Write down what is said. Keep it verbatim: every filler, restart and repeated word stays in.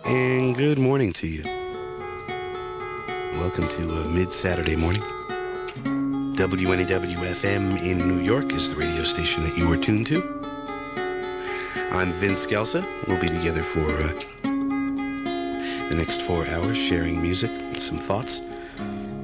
And good morning to you. Welcome to uh, mid-Saturday morning. W N E W F M in New York is the radio station that you are tuned to. I'm Vince Gelsa. We'll be together for uh, the next four hours sharing music, some thoughts,